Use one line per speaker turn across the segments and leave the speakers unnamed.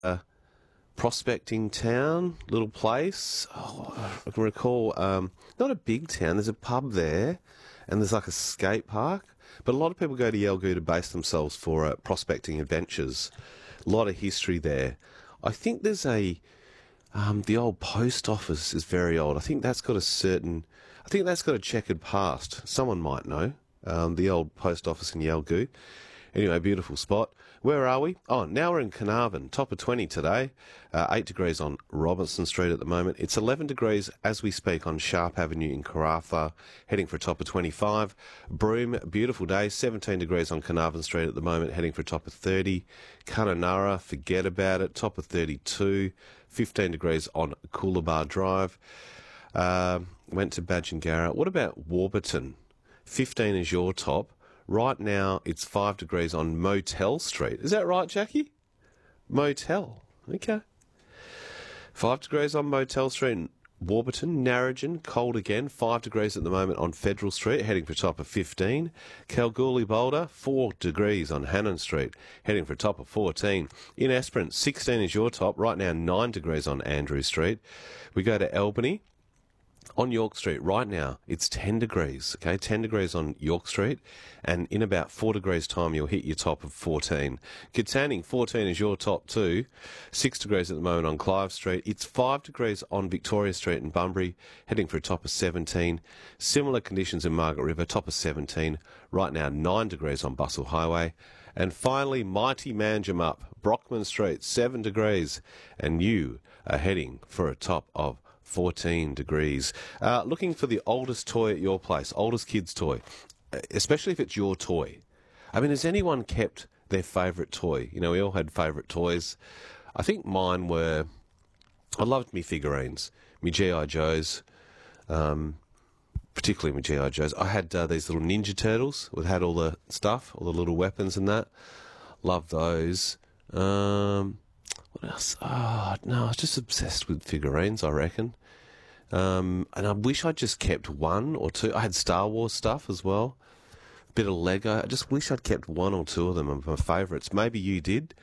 prospecting town, little place. Oh, I can recall, not a big town. There's a pub there, and there's like a skate park. But a lot of people go to Yalgoo to base themselves for prospecting adventures. A lot of history there. I think there's the old post office is very old. I think that's got a checkered past. Someone might know. The old post office in Yalgoo. Anyway, beautiful spot. Where are we? Oh, now we're in Carnarvon. Top of 20 today. 8 degrees on Robinson Street at the moment. It's 11 degrees as we speak on Sharp Avenue in Karratha, heading for a top of 25. Broome, beautiful day. 17 degrees on Carnarvon Street at the moment, heading for a top of 30. Kununurra, forget about it. Top of 32. 15 degrees on Coolabah Drive. Went to Badgingarra. What about Warburton? 15 is your top. Right now, it's 5 degrees on Motel Street. Is that right, Jackie? Motel. Okay. 5 degrees on Motel Street in Warburton. Narrogin, cold again. 5 degrees at the moment on Federal Street, heading for a top of 15. Kalgoorlie Boulder, 4 degrees on Hannon Street, heading for a top of 14. In Esperance, 16 is your top. Right now, 9 degrees on Andrew Street. We go to Albany. On York Street, right now, it's 10 degrees, okay? 10 degrees on York Street, and in about 4 degrees' time, you'll hit your top of 14. Katanning, 14 is your top too. 6 degrees at the moment on Clive Street. It's 5 degrees on Victoria Street in Bunbury, heading for a top of 17. Similar conditions in Margaret River, top of 17. Right now, 9 degrees on Bustle Highway. And finally, mighty Manjimup, Brockman Street, 7 degrees, and you are heading for a top of 14 degrees. Looking for the oldest toy at your place, oldest kid's toy, especially if it's your toy. I mean, has anyone kept their favourite toy? You know, we all had favourite toys. I think mine were, I loved me figurines, me G.I. Joes, particularly me G.I. Joes. I had these little Ninja Turtles that had all the stuff, all the little weapons and that. Loved those. What else? Oh, no, I was just obsessed with figurines, I reckon. And I wish I'd just kept one or two. I had Star Wars stuff as well. A bit of Lego. I just wish I'd kept one or two of them of my favourites. Maybe you did.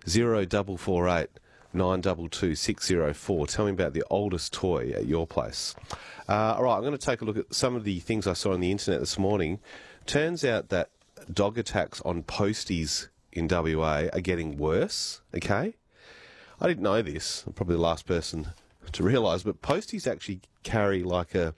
0448 922 604. Tell me about the oldest toy at your place. All right, I'm going to take a look at some of the things I saw on the internet this morning. Turns out that dog attacks on posties in WA are getting worse, okay? I didn't know this. I'm probably the last person to realise, but posties actually carry like a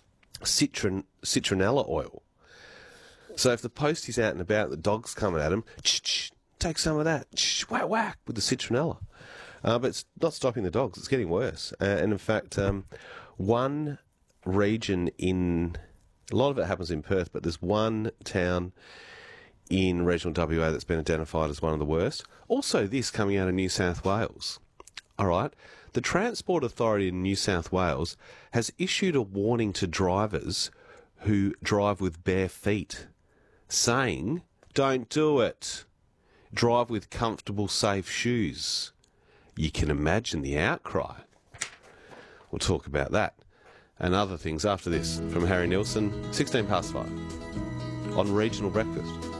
citronella oil. So if the postie's out and about, the dog's coming at him, take some of that, whack, whack, with the citronella. But it's not stopping the dogs. It's getting worse. And in fact, one region in, a lot of it happens in Perth, but there's one town in regional WA that's been identified as one of the worst. Also, this coming out of New South Wales. All right. The Transport Authority in New South Wales has issued a warning to drivers who drive with bare feet, saying, don't do it. Drive with comfortable, safe shoes. You can imagine the outcry. We'll talk about that and other things after this from Harry Nilsson, 5 on Regional Breakfast.